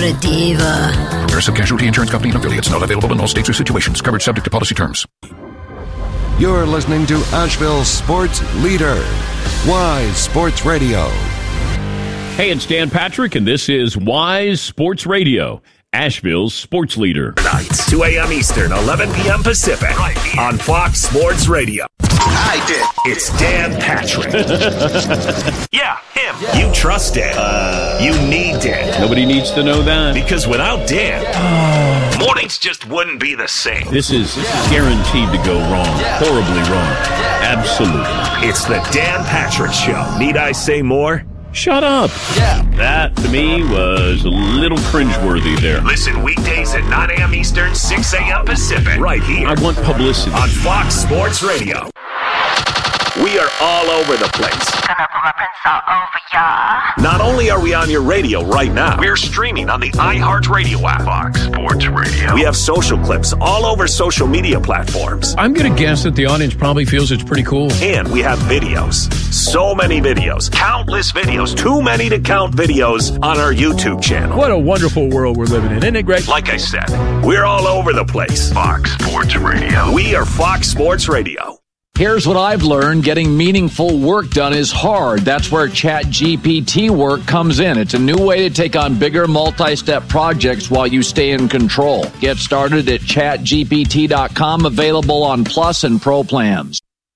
What a diva. Progressive Casualty Insurance Company and affiliates. Not available in all states or situations. Coverage subject to policy terms. You're listening to Asheville's sports leader, Wise Sports Radio. Hey, it's Dan Patrick, and this is Wise Sports Radio, Asheville's sports leader. Nights, 2 a.m. Eastern, 11 p.m. Pacific, right here on Fox Sports Radio. I did. It's Dan Patrick. Yeah, him. Yeah. You trust Dan. You need Dan. Nobody needs to know that. Because without Dan, mornings just wouldn't be the same. This is guaranteed to go wrong. Horribly wrong. Absolutely. It's the Dan Patrick Show. Need I say more? Shut up. Yeah. That, to me, was a little cringeworthy there. Listen weekdays at 9 a.m. Eastern, 6 a.m. Pacific. Right here. I want publicity. On Fox Sports Radio. We are all over the place. Gonna reference all over ya. Not only are we on your radio right now, we're streaming on the iHeartRadio app. Fox Sports Radio. We have social clips all over social media platforms. I'm going to guess that the audience probably feels it's pretty cool. And we have videos. So many videos. Countless videos. Too many to count videos on our YouTube channel. What a wonderful world we're living in. Isn't it great? Like I said, we're all over the place. Fox Sports Radio. We are Fox Sports Radio. Here's what I've learned. Getting meaningful work done is hard. That's where ChatGPT work comes in. It's a new way to take on bigger multi-step projects while you stay in control. Get started at chatgpt.com, available on Plus and Pro plans.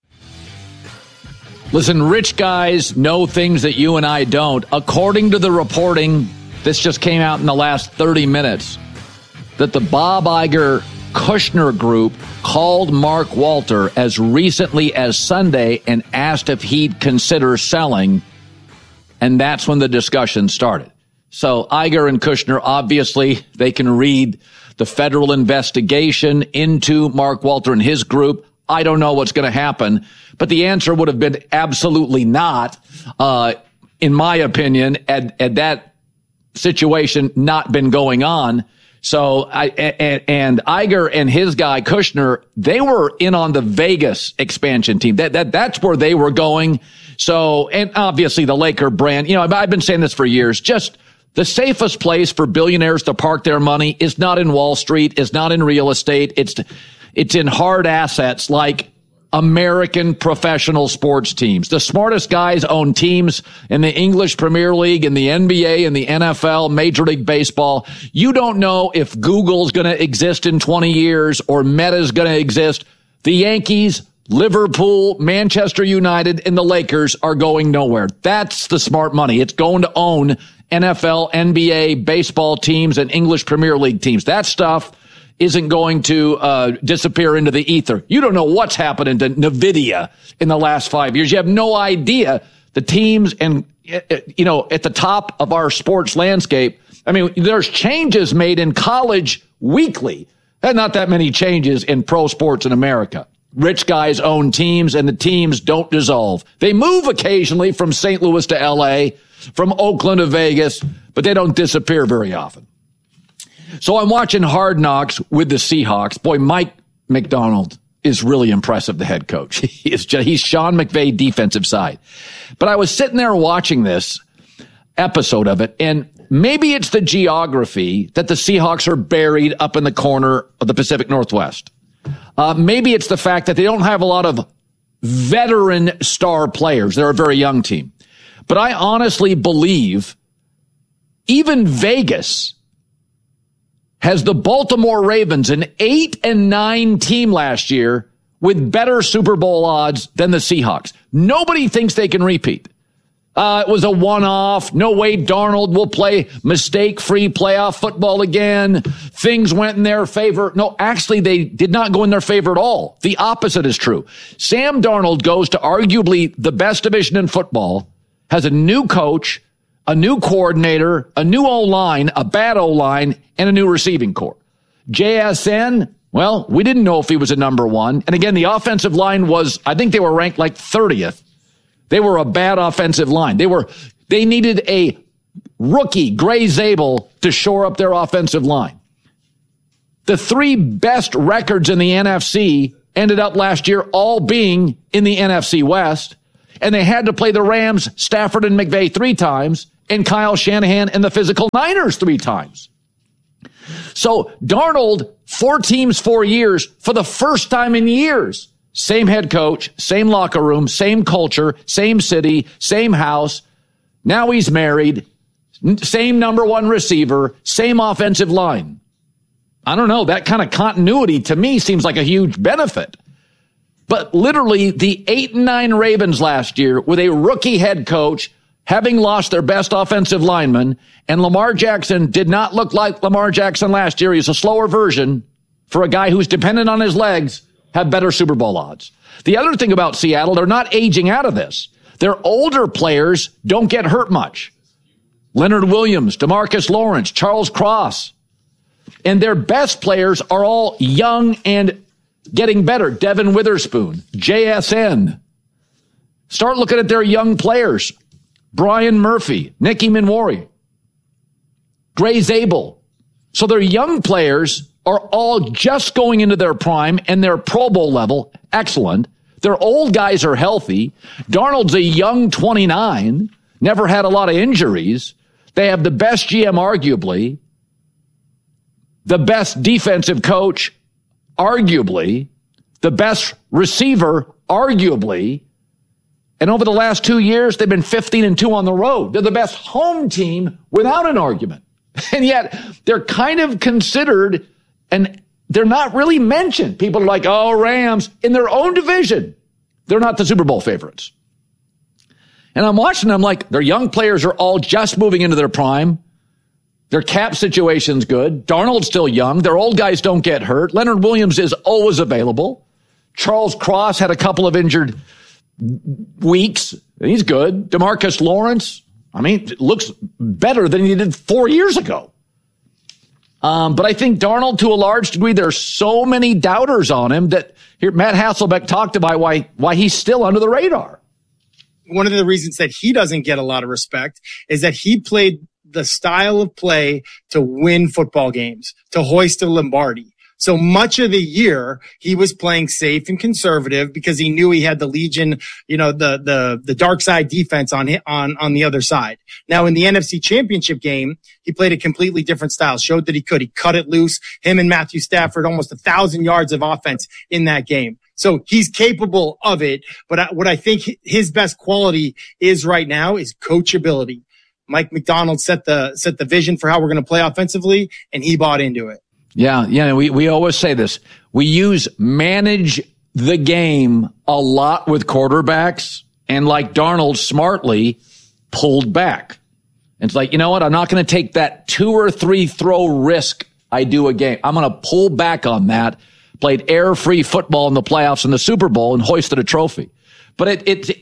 Listen, rich guys know things that you and I don't. According to the reporting, this just came out in the last 30 minutes, that the Bob Iger Kushner Group called Mark Walter as recently as Sunday and asked if he'd consider selling, and that's when the discussion started. So Iger and Kushner, obviously, they can read the federal investigation into Mark Walter and his group. I don't know what's going to happen, but the answer would have been absolutely not, in my opinion, had that situation not been going on. So and Iger and his guy Kushner, they were in on the Vegas expansion team. That's where they were going. So, and obviously the Laker brand, I've been saying this for years, just the safest place for billionaires to park their money is not in Wall Street, is not in real estate. It's in hard assets like American professional sports teams. The smartest guys own teams in the English Premier League, in the NBA, in the NFL, Major League Baseball. You don't know if Google's going to exist in 20 years or Meta's going to exist. The Yankees, Liverpool, Manchester United, and the Lakers are going nowhere. That's the smart money. It's going to own NFL, NBA, baseball teams, and English Premier League teams. That stuff isn't going to disappear into the ether. You don't know what's happening to NVIDIA in the last 5 years. You have no idea the teams and, at the top of our sports landscape. I mean, there's changes made in college weekly, and not that many changes in pro sports in America. Rich guys own teams, and the teams don't dissolve. They move occasionally from St. Louis to L.A., from Oakland to Vegas, but they don't disappear very often. So I'm watching Hard Knocks with the Seahawks. Boy, Mike McDonald is really impressive, the head coach. He's Sean McVay defensive side. But I was sitting there watching this episode of it, and maybe it's the geography that the Seahawks are buried up in the corner of the Pacific Northwest. Maybe it's the fact that they don't have a lot of veteran star players. They're a very young team. But I honestly believe even Vegas has the Baltimore Ravens, an 8-9 team last year, with better Super Bowl odds than the Seahawks. Nobody thinks they can repeat. It was a one-off. No way Darnold will play mistake-free playoff football again. Things went in their favor. No, actually, they did not go in their favor at all. The opposite is true. Sam Darnold goes to arguably the best division in football, has a new coach, a new coordinator, a new O-line, a bad O-line, and a new receiving corps. JSN, well, we didn't know if he was a number one. And again, the offensive line was, I think they were ranked like 30th. They were a bad offensive line. They needed a rookie, Gray Zabel, to shore up their offensive line. The three best records in the NFC ended up last year all being in the NFC West. And they had to play the Rams, Stafford and McVay 3 times, and Kyle Shanahan and the physical Niners 3 times. So Darnold, 4 teams, 4 years, for the first time in years. Same head coach, same locker room, same culture, same city, same house. Now he's married, same number 1 receiver, same offensive line. I don't know. That kind of continuity to me seems like a huge benefit. But literally the 8-9 Ravens last year with a rookie head coach having lost their best offensive lineman, and Lamar Jackson did not look like Lamar Jackson last year. He's a slower version for a guy who's dependent on his legs, have better Super Bowl odds. The other thing about Seattle, they're not aging out of this. Their older players don't get hurt much. Leonard Williams, DeMarcus Lawrence, Charles Cross. And their best players are all young and getting better. Devin Witherspoon, JSN. Start looking at their young players. Brian Murphy, Nicky Minwari, Gray Zabel. So their young players are all just going into their prime and their Pro Bowl level. Excellent. Their old guys are healthy. Darnold's a young 29, never had a lot of injuries. They have the best GM, arguably, the best defensive coach, arguably, the best receiver, arguably. And over the last 2 years, they've been 15-2 on the road. They're the best home team without an argument. And yet they're kind of considered, and they're not really mentioned. People are like, oh, Rams in their own division. They're not the Super Bowl favorites. And I'm watching them like their young players are all just moving into their prime. Their cap situation's good. Darnold's still young. Their old guys don't get hurt. Leonard Williams is always available. Charles Cross had a couple of injured weeks. He's good. DeMarcus Lawrence, looks better than he did 4 years ago. But I think Darnold, to a large degree, there's so many doubters on him that here Matt Hasselbeck talked about why he's still under the radar. One of the reasons that he doesn't get a lot of respect is that he played the style of play to win football games, to hoist a Lombardi. So much of the year, he was playing safe and conservative because he knew he had the Legion, the dark side defense on the other side. Now, in the NFC Championship game, he played a completely different style, showed that he could. He cut it loose. Him and Matthew Stafford, almost 1,000 yards of offense in that game. So he's capable of it. But what I think his best quality is right now is coachability. Mike McDonald set the vision for how we're going to play offensively, and he bought into it. Yeah. We always say this. We manage the game a lot with quarterbacks, and like Darnold smartly pulled back. It's like, you know what? I'm not going to take that 2 or 3 throw risk I do a game. I'm going to pull back on that. Played air-free football in the playoffs and the Super Bowl and hoisted a trophy. But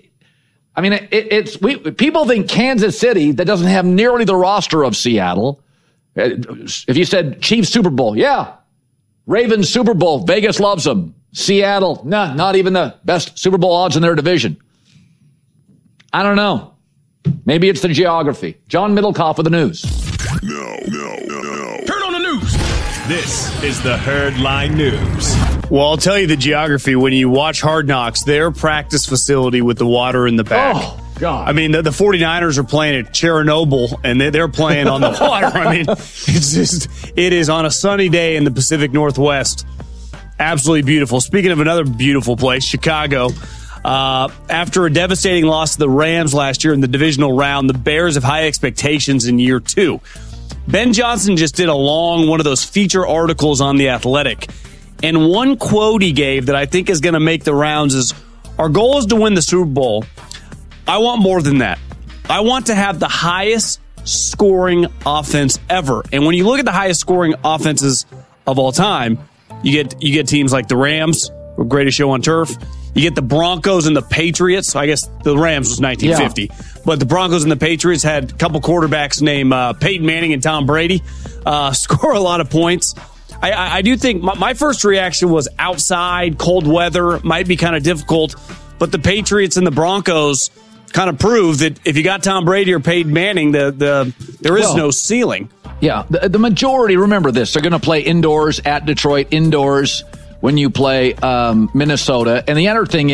people think Kansas City, that doesn't have nearly the roster of Seattle. If you said Chiefs Super Bowl, yeah. Ravens Super Bowl, Vegas loves them. Seattle, not even the best Super Bowl odds in their division. I don't know. Maybe it's the geography. John Middlecoff with the news. No. Turn on the news. This is the Herd Line News. Well, I'll tell you the geography. When you watch Hard Knocks, their practice facility with the water in the back. Oh, God. The 49ers are playing at Chernobyl, and they're playing on the water. It is on a sunny day in the Pacific Northwest. Absolutely beautiful. Speaking of another beautiful place, Chicago. After a devastating loss to the Rams last year in the divisional round, the Bears have high expectations in year 2. Ben Johnson just did one of those feature articles on The Athletic. And one quote he gave that I think is going to make the rounds is, our goal is to win the Super Bowl. I want more than that. I want to have the highest scoring offense ever. And when you look at the highest scoring offenses of all time, you get teams like the Rams, the greatest show on turf. You get the Broncos and the Patriots. I guess the Rams was 1950. Yeah. But the Broncos and the Patriots had a couple quarterbacks named Peyton Manning and Tom Brady score a lot of points. I do think my first reaction was outside, cold weather, might be kind of difficult. But the Patriots and the Broncos kind of prove that if you got Tom Brady or Peyton Manning, there is no ceiling. Yeah, the majority, remember this, they're going to play indoors at Detroit, indoors when you play Minnesota. And the other thing is,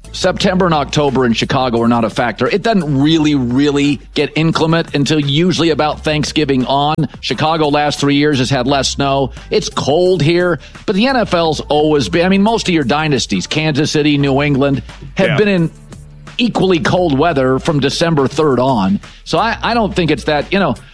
September and October in Chicago are not a factor. It doesn't really get inclement until usually about Thanksgiving on. Chicago last 3 years has had less snow. It's cold here, but the NFL's always been, I mean, most of your dynasties, Kansas City, New England, have been in equally cold weather from December 3rd on. So I don't think it's that,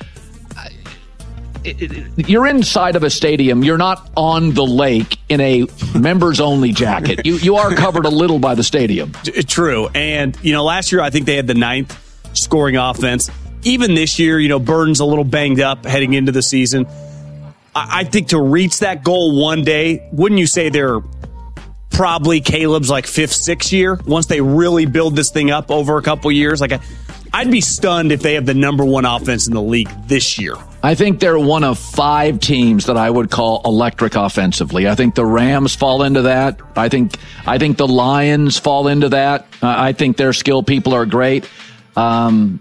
you're inside of a stadium. You're not on the lake in a members-only jacket. You are covered a little by the stadium. True. And, last year I think they had the 9th scoring offense. Even this year, Burton's a little banged up heading into the season. I think to reach that goal one day, wouldn't you say they're probably Caleb's 5th, 6th year once they really build this thing up over a couple years? I'd be stunned if they have the number 1 offense in the league this year. I think they're one of 5 teams that I would call electric offensively. I think the Rams fall into that. I think the Lions fall into that. I think their skill people are great. I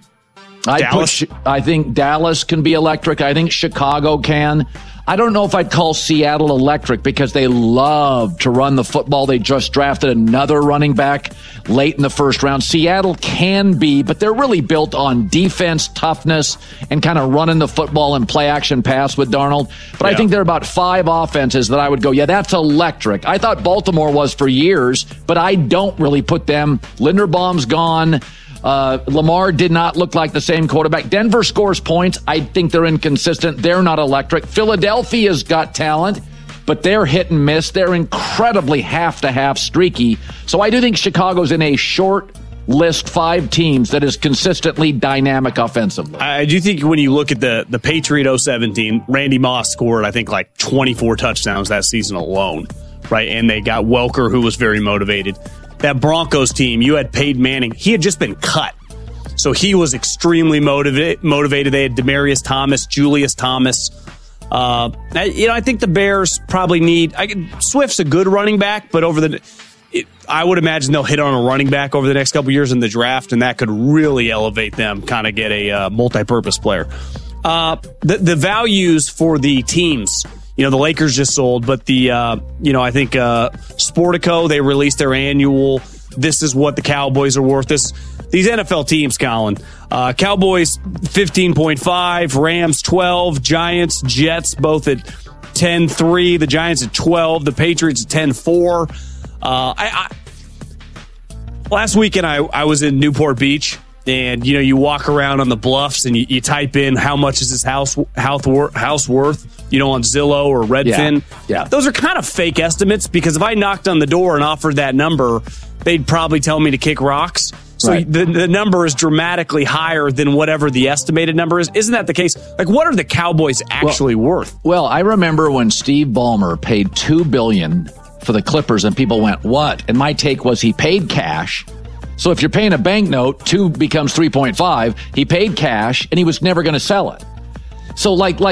think Dallas can be electric. I think Chicago can. I don't know if I'd call Seattle electric because they love to run the football. They just drafted another running back late in the first round. Seattle can be, but they're really built on defense, toughness, and kind of running the football and play action pass with Darnold. But I think there are about 5 offenses that I would go, that's electric. I thought Baltimore was for years, but I don't really put them. Linderbaum's gone. Lamar did not look like the same quarterback. Denver scores points. I think they're inconsistent. They're not electric. Philadelphia's got talent, but they're hit and miss. They're incredibly half-to-half streaky. So I do think Chicago's in a short list 5 teams that is consistently dynamic offensively. I do think when you look at the Patriot 07 team, Randy Moss scored, I think, 24 touchdowns that season alone, right? And they got Welker, who was very motivated. That Broncos team, you had Peyton Manning. He had just been cut. So he was extremely motivated. They had Demaryius Thomas, Julius Thomas. I think the Bears probably need... Swift's a good running back, but I would imagine they'll hit on a running back over the next couple years in the draft, and that could really elevate them, kind of get a multi-purpose player. The values for the teams... the Lakers just sold, but I think Sportico, they released their annual, this is what the Cowboys are worth. These NFL teams, Colin, Cowboys 15.5, Rams 12, Giants, Jets both at 10.3, the Giants at 12, the Patriots at 10.4. Last weekend I was in Newport Beach. And, you walk around on the bluffs and you type in how much is this house worth, on Zillow or Redfin. Yeah. Those are kind of fake estimates because if I knocked on the door and offered that number, they'd probably tell me to kick rocks. So the number is dramatically higher than whatever the estimated number is. Isn't that the case? What are the Cowboys actually worth? Well, I remember when Steve Ballmer paid $2 billion for the Clippers and people went, what? And my take was he paid cash. So if you're paying a banknote, 2 becomes 3.5. He paid cash, and he was never going to sell it. So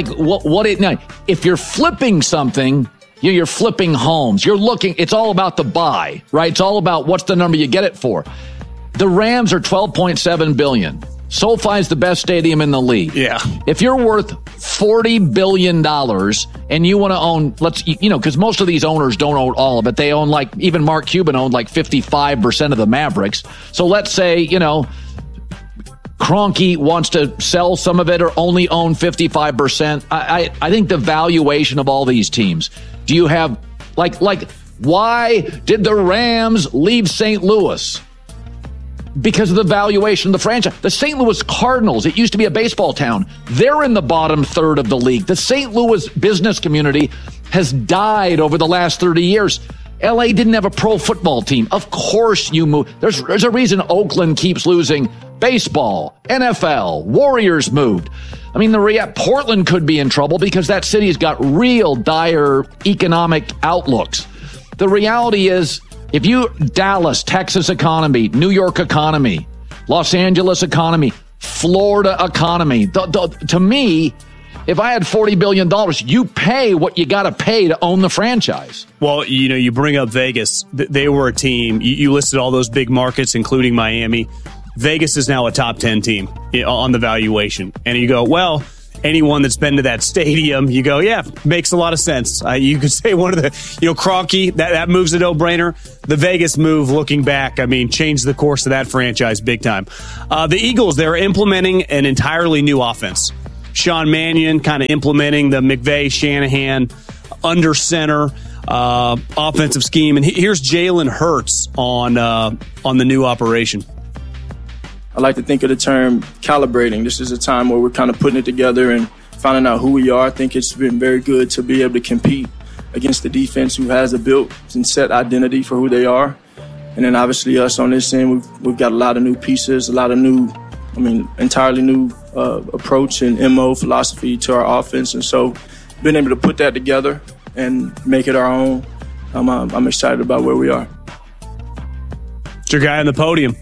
if you're flipping something, you're flipping homes. You're looking. It's all about the buy, right? It's all about what's the number you get it for. The Rams are $12.7 billion. SoFi is the best stadium in the league. Yeah. If you're worth $40 billion and you want to own, because most of these owners don't own all of it. They own even Mark Cuban owned 55% of the Mavericks. So let's say, Kroenke wants to sell some of it or only own 55%. I think the valuation of all these teams, do you have, why did the Rams leave St. Louis? Because of the valuation of the franchise. The St. Louis Cardinals, it used to be a baseball town. They're in the bottom third of the league. The St. Louis business community has died over the last 30 years. LA didn't have a pro football team. Of course you move. There's a reason Oakland keeps losing. Baseball, NFL, Warriors moved. I mean, Portland could be in trouble because that city's got real dire economic outlooks. The reality is, Dallas, Texas economy, New York economy, Los Angeles economy, Florida economy. To me, if I had $40 billion, you pay what you got to pay to own the franchise. Well, you bring up Vegas. They were a team. You listed all those big markets, including Miami. Vegas is now a top 10 team on the valuation. And you go, well, anyone that's been to that stadium, you go, yeah, makes a lot of sense. You could say one of the, Kroenke, that move's a no-brainer. The Vegas move, looking back, changed the course of that franchise big time. The Eagles, they're implementing an entirely new offense. Sean Mannion kind of implementing the McVay, Shanahan, under center offensive scheme. And here's Jalen Hurts on the new operation. I like to think of the term calibrating. This is a time where we're kind of putting it together and finding out who we are. I think it's been very good to be able to compete against the defense who has a built and set identity for who they are. And then obviously us on this end, we've got a lot of new pieces, a lot of new, entirely new approach and MO philosophy to our offense. And so being able to put that together and make it our own, I'm excited about where we are. It's your guy on the podium.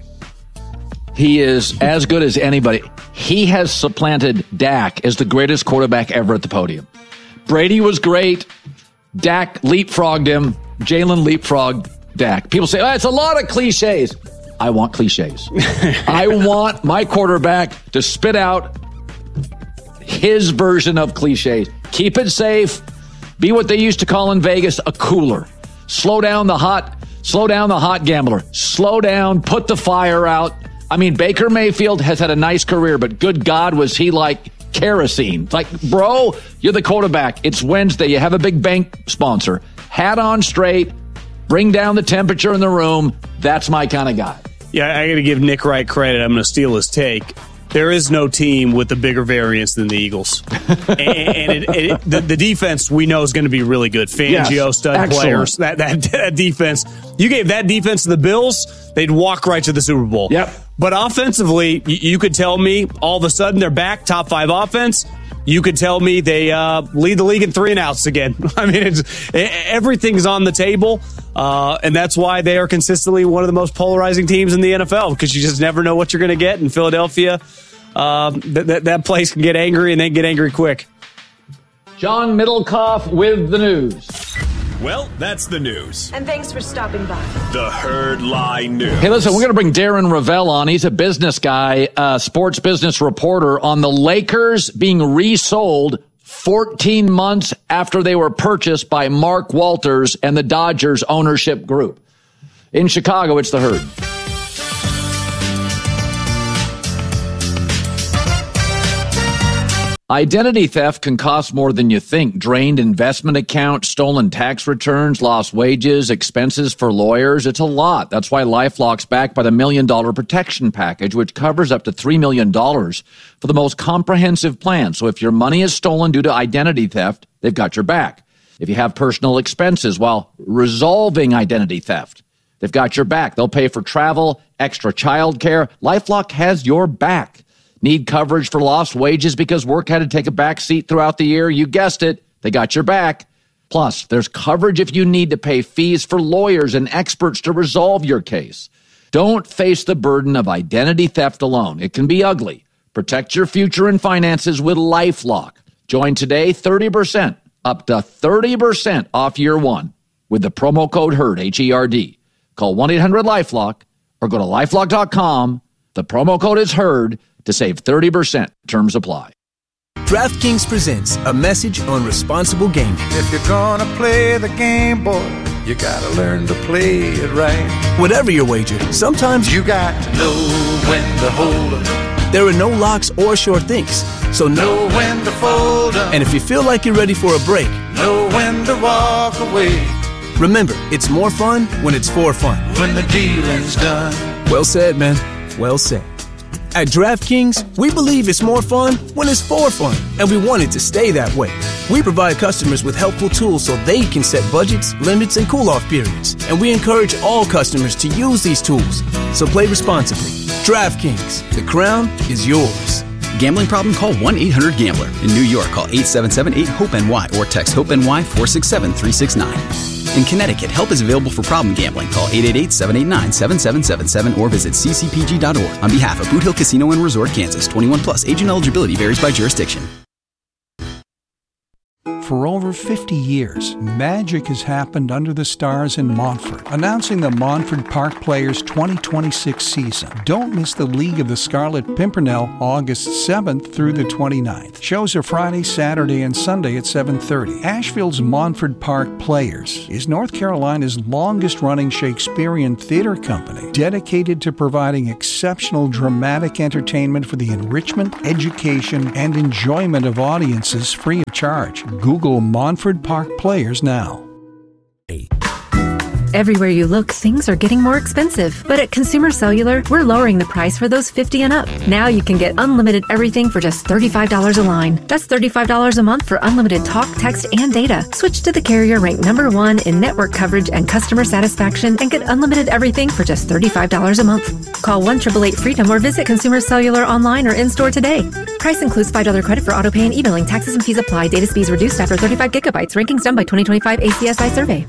He is as good as anybody. He has supplanted Dak as the greatest quarterback ever at the podium. Brady was great. Dak leapfrogged him. Jalen leapfrogged Dak. People say, it's a lot of cliches. I want cliches. I want my quarterback to spit out his version of cliches. Keep it safe. Be what they used to call in Vegas a cooler. Slow down the hot gambler. Slow down, put the fire out. Baker Mayfield has had a nice career, but good God, was he like kerosene. Like, bro, you're the quarterback. It's Wednesday. You have a big bank sponsor. Hat on straight. Bring down the temperature in the room. That's my kind of guy. Yeah, I got to give Nick Wright credit. I'm going to steal his take. There is no team with a bigger variance than the Eagles. and the defense we know is going to be really good. Fangio, stud players, that defense. You gave that defense to the Bills, they'd walk right to the Super Bowl. Yep. But offensively, you could tell me all of a sudden they're back, top 5 offense. You could tell me they lead the league in 3-and-outs again. Everything's on the table, and that's why they are consistently one of the most polarizing teams in the NFL, because you just never know what you're going to get in Philadelphia. That place can get angry, and they get angry quick. John Middlecoff with the news. Well, that's the news. And thanks for stopping by. The Herd Lie News. Hey, listen, we're going to bring Darren Rovell on. He's a business guy, sports business reporter on the Lakers being resold 14 months after they were purchased by Mark Walters and the Dodgers ownership group. In Chicago, it's the Herd. Identity theft can cost more than you think. Drained investment accounts, stolen tax returns, lost wages, expenses for lawyers. It's a lot. That's why LifeLock's backed by the $1 Million Protection Package, which covers up to $3 million for the most comprehensive plan. So if your money is stolen due to identity theft, they've got your back. If you have personal expenses while resolving identity theft, they've got your back. They'll pay for travel, extra child care. LifeLock has your back. Need coverage for lost wages because work had to take a back seat throughout the year? You guessed it. They got your back. Plus, there's coverage if you need to pay fees for lawyers and experts to resolve your case. Don't face the burden of identity theft alone. It can be ugly. Protect your future and finances with LifeLock. Join today, 30%, up to 30% off year one with the promo code HERD, H-E-R-D. Call 1-800-LifeLock or go to LifeLock.com. The promo code is HERD to save 30%. Terms apply. DraftKings presents a message on responsible gaming. If you're gonna play the game, boy, you gotta learn to play it right. Whatever your wager, sometimes you got to know when to hold 'em. There are no locks or sure things, so know when to fold 'em. And if you feel like you're ready for a break, know when to walk away. Remember, it's more fun when it's for fun. When the dealing's done. Well said, man. Well said. At DraftKings, we believe it's more fun when it's for fun, and we want it to stay that way. We provide customers with helpful tools so they can set budgets, limits, and cool-off periods, and we encourage all customers to use these tools. So play responsibly. DraftKings, the crown is yours. Gambling problem? Call 1-800-GAMBLER. In New York, call 877-8-HOPE-NY or text HOPE-NY 467-369. In Connecticut, help is available for problem gambling. Call 888-789-7777 or visit ccpg.org. On behalf of Boot Hill Casino and Resort, Kansas, 21 plus, age and eligibility varies by jurisdiction. For over 50 years, magic has happened under the stars in Montfort, announcing the Montfort Park Players 2026 season. Don't miss the League of the Scarlet Pimpernel August 7th through the 29th. Shows are Friday, Saturday, and Sunday at 7:30. Asheville's Montfort Park Players is North Carolina's longest-running Shakespearean theater company, dedicated to providing exceptional dramatic entertainment for the enrichment, education, and enjoyment of audiences free of charge. Google Montfort Park Players now. Everywhere you look, things are getting more expensive. But at Consumer Cellular, we're lowering the price for those 50 and up. Now you can get unlimited everything for just $35 a line. That's $35 a month for unlimited talk, text, and data. Switch to the carrier ranked #1 in network coverage and customer satisfaction and get unlimited everything for just $35 a month. Call 1-888-FREEDOM or visit Consumer Cellular online or in-store today. Price includes $5 credit for autopay and e-billing. Taxes and fees apply. Data speeds reduced after 35 gigabytes. Rankings done by 2025 ACSI survey.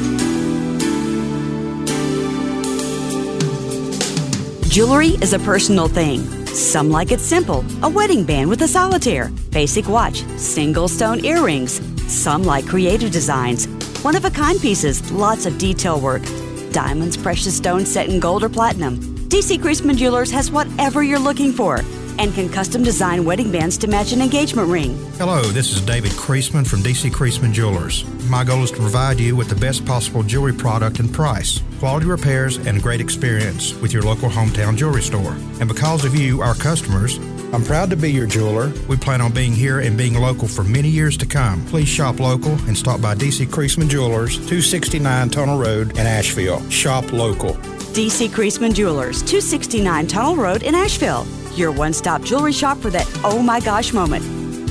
Jewelry is a personal thing. Some like it simple, a wedding band with a solitaire, basic watch, single stone earrings. Some like creative designs, one-of-a-kind pieces, lots of detail work. Diamonds, precious stones set in gold or platinum. DC Creasman Jewelers has whatever you're looking for and can custom design wedding bands to match an engagement ring. Hello, this is David Creasman from DC Creasman Jewelers. My goal is to provide you with the best possible jewelry product and price, quality repairs, and great experience with your local hometown jewelry store. And because of you, our customers, I'm proud to be your jeweler. We plan on being here and being local for many years to come. Please shop local and stop by DC Creasman Jewelers, 269 Tunnel Road in Asheville. Shop local. DC Creasman Jewelers, 269 Tunnel Road in Asheville. Your one-stop jewelry shop for that oh my gosh moment.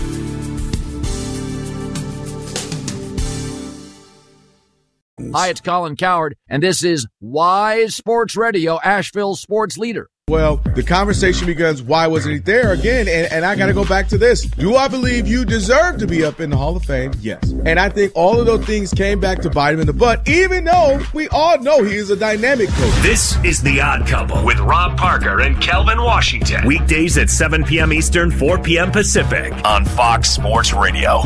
Hi, it's Colin Cowherd, and this is Wise Sports Radio, Asheville's sports leader. Well, the conversation becomes, why wasn't he there again? And I got to go back to this. Do I believe you deserve to be up in the Hall of Fame? Yes. And I think all of those things came back to bite him in the butt, even though we all know he is a dynamic coach. This is The Odd Couple with Rob Parker and Kelvin Washington. Weekdays at 7 p.m. Eastern, 4 p.m. Pacific on Fox Sports Radio.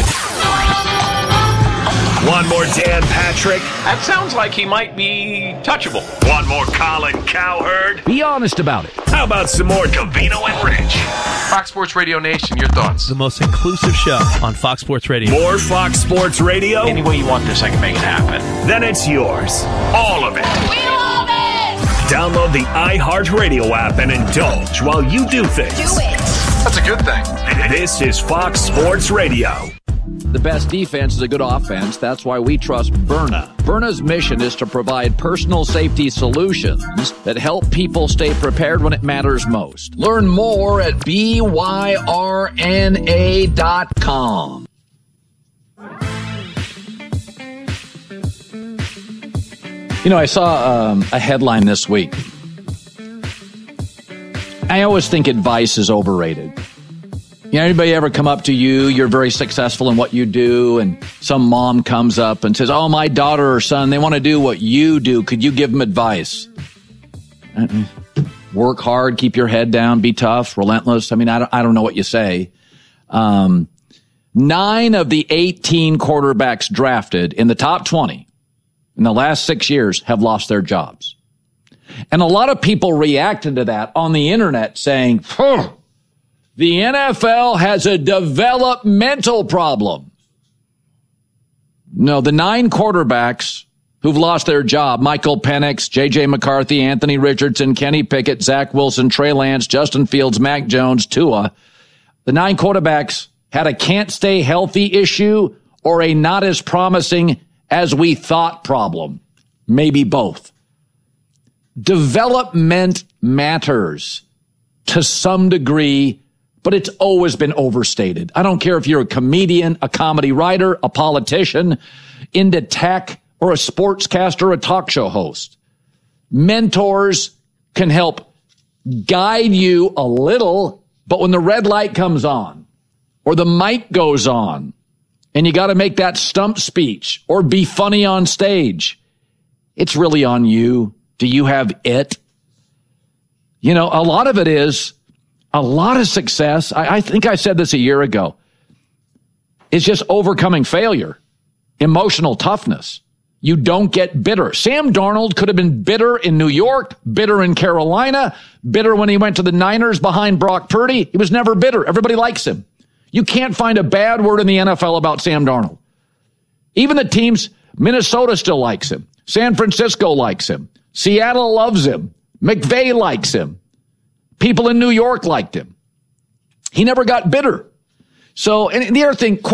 One more Dan Patrick. That sounds like he might be touchable. One more Colin Cowherd. Be honest about it. How about some more Covino and Rich? Fox Sports Radio Nation, your thoughts? The most inclusive show on Fox Sports Radio. More Fox Sports Radio? Any way you want this, I can make it happen. Then it's yours. All of it. We love it! Download the iHeartRadio app and indulge while you do things. Do it! That's a good thing. This is Fox Sports Radio. The best defense is a good offense. That's why we trust Byrna. Byrna's mission is to provide personal safety solutions that help people stay prepared when it matters most. Learn more at byrna.com. You know, I saw a headline this week. I always think advice is overrated. You know, anybody ever come up to you, you're very successful in what you do, and some mom comes up and says, oh, my daughter or son, they want to do what you do. Could you give them advice? Work hard, keep your head down, be tough, relentless. I mean, I don't know what you say. 9 of the 18 quarterbacks drafted in the top 20 in the last 6 years have lost their jobs. And a lot of people reacted to that on the internet saying, the NFL has a developmental problem. No, the 9 quarterbacks who've lost their job, Michael Penix, J.J. McCarthy, Anthony Richardson, Kenny Pickett, Zach Wilson, Trey Lance, Justin Fields, Mac Jones, Tua, the 9 quarterbacks had a can't stay healthy issue or a not as promising as we thought problem. Maybe both. Development matters to some degree, but it's always been overstated. I don't care if you're a comedian, a comedy writer, a politician, into tech, or a sportscaster, or a talk show host. Mentors can help guide you a little, but when the red light comes on, or the mic goes on, and you got to make that stump speech, or be funny on stage, it's really on you. Do you have it? You know, a lot of it is a lot of success. I think I said this a year ago. is just overcoming failure, emotional toughness. You don't get bitter. Sam Darnold could have been bitter in New York, bitter in Carolina, bitter when he went to the Niners behind Brock Purdy. He was never bitter. Everybody likes him. You can't find a bad word in the NFL about Sam Darnold. Even the teams, Minnesota still likes him. San Francisco likes him. Seattle loves him. McVay likes him. People in New York liked him. He never got bitter. So, and the other thing,